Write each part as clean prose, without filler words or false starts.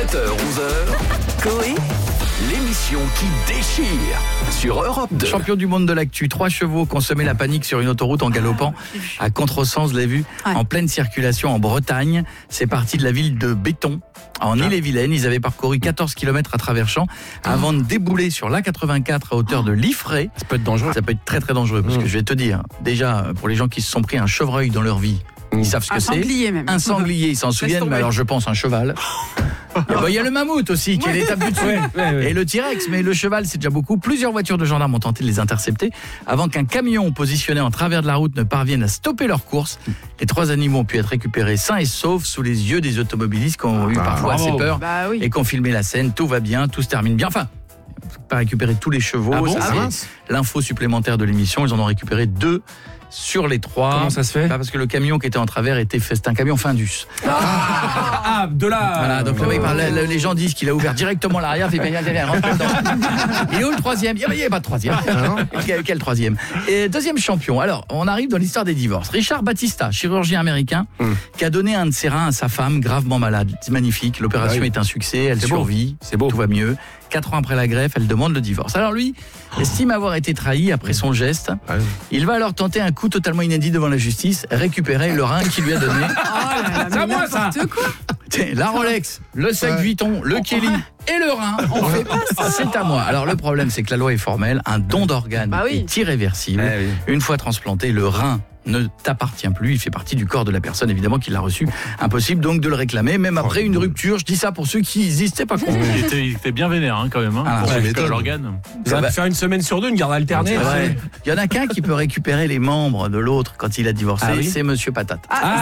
7h-11h, Coé, l'émission qui déchire sur Europe 2. Champion du monde de l'actu, 3 chevaux qui ont semé la panique sur une autoroute en galopant à contresens, vous l'avez vu, en pleine circulation en Bretagne. C'est parti de la ville de Béton, en Ille-et-Vilaine. Ils avaient parcouru 14 km à travers champs avant de débouler sur l'A84 à hauteur de Liffré. Ça peut être dangereux. Ça peut être très très dangereux parce que je vais te dire, déjà pour les gens qui se sont pris un chevreuil dans leur vie, ils savent ce que c'est. Un sanglier même. Un sanglier, ils s'en souviennent, mais alors je pense un cheval. Il y a le mammouth aussi, qui est l'étape du dessus. Et le T-Rex, mais le cheval, c'est déjà beaucoup. Plusieurs voitures de gendarmes ont tenté de les intercepter avant qu'un camion positionné en travers de la route ne parvienne à stopper leur course. Les 3 animaux ont pu être récupérés sains et saufs sous les yeux des automobilistes qui ont eu parfois assez peur et qui ont filmé la scène. Tout va bien, tout se termine bien. Enfin, pas récupérer tous les chevaux. C'est l'info supplémentaire de l'émission. Ils en ont récupéré 2 sur les 3. Comment ça se fait ? Parce que le camion qui était en travers c'était un camion Findus. De là. Voilà, donc le mec, les gens disent qu'il a ouvert directement l'arrière, fait bien, rentre dedans. Il est où le 3e ? Il n'y a pas de 3e. Quel 3e ? Et 2e champion. Alors, on arrive dans l'histoire des divorces. Richard Batista, chirurgien américain, qui a donné un de ses reins à sa femme, gravement malade. C'est magnifique, l'opération est un succès, elle survit, c'est beau. Tout va mieux. 4 ans après la greffe, elle demande le divorce. Alors lui, estime avoir été trahi après son geste. Il va alors tenter un coup totalement inédit devant la justice, récupérer le rein qu'il lui a donné. C'est à moi ça. La Rolex, le sac Vuitton, le Kelly et le rein. On fait pas ça. C'est à moi. Alors le problème, c'est que la loi est formelle. Un don d'organe est irréversible. Une fois transplanté, le rein ne t'appartient plus, il fait partie du corps de la personne évidemment qui l'a reçu. Impossible donc de le réclamer, même après une rupture. Je dis ça pour ceux qui n'hésistaient pas. Il était bien vénère quand même. Pour l'organe. Ça va faire une semaine sur 2, une garde alternée. Il y en a qu'un qui peut récupérer les membres de l'autre quand il a divorcé, c'est Monsieur Patate.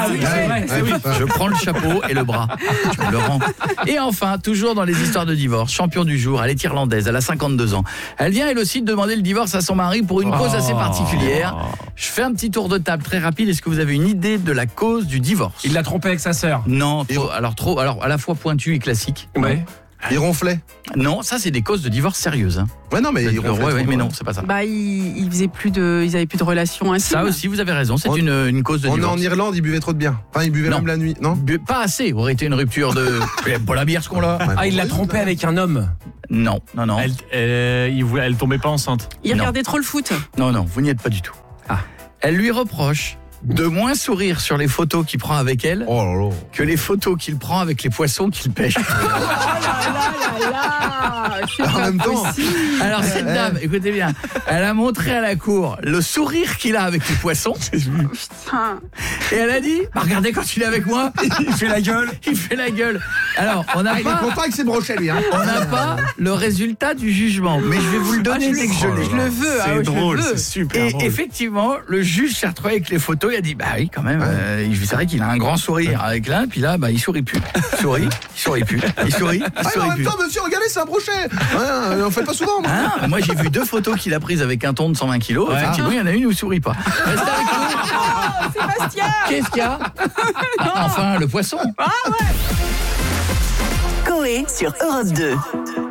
Je prends le chapeau et le bras, je me le rends. Et enfin, toujours dans les histoires de divorce, champion du jour, elle est irlandaise, elle a 52 ans. Elle vient elle aussi de demander le divorce à son mari pour une cause assez particulière. Je fais un petit tour de table très rapide. Est-ce que vous avez une idée de la cause du divorce ? Il l'a trompé avec sa sœur. Non, alors à la fois pointu et classique. Ouais. Il ronflait. Non, ça c'est des causes de divorce sérieuses. Ouais, non, mais il ronflait. Mais non, c'est pas ça. Ils avaient plus de relations intimes. Ça aussi, vous avez raison, c'est une cause de divorce. On est en Irlande, il buvait trop de bière. Enfin, il buvait même la nuit, non ? Pas assez, aurait été une rupture de... Pas la bière ce qu'on l'a. Il l'a trompé avec un homme. Non. Elle tombait pas enceinte. Il regardait trop le foot. Non, vous n'y êtes pas du tout. Elle lui reproche de moins sourire sur les photos qu'il prend avec elle que les photos qu'il prend avec les poissons qu'il pêche. En même temps. Alors cette dame, écoutez bien, elle a montré à la cour le sourire qu'il a avec les poissons. Et elle a dit, regardez quand il est avec moi, il fait la gueule. Alors, on n'a pas... Il est content avec ses brochets, lui. On n'a pas le résultat du jugement, mais je vais vous le donner dès que je l'ai. Je le veux. C'est drôle, c'est super drôle. Et effectivement, le juge s'est retrouvé avec les photos, il a dit, bah oui, quand même, c'est vrai qu'il a un grand sourire avec l'un, puis là, il sourit plus. Il sourit plus. En même temps, monsieur, regardez, c'est un brochet. On fait pas souvent, moi. Moi, j'ai vu 2 photos qu'il a prises avec un thon de 120 kilos. Effectivement, il y en a une où il sourit pas. Restez avec nous. Sébastien. Qu'est-ce qu'il y a ? Enfin, le poisson. Ah ouais. Coé sur Europe 2.